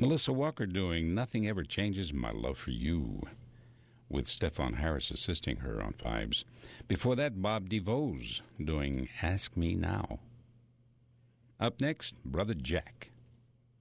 Melissa Walker doing Nothing Ever Changes My Love for You, with Stefan Harris assisting her on vibes. Before that, Bob DeVos doing Ask Me Now. Up next, Brother Jack.